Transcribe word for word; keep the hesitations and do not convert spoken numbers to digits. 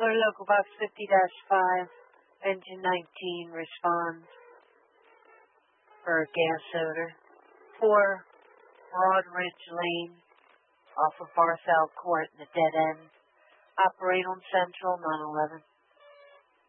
Motor Local Box fifty dash five, Engine nineteen responds for gas odor. four, Broad Ridge Lane, off of Barthel Court in the dead end. Operate on Central, nine eleven.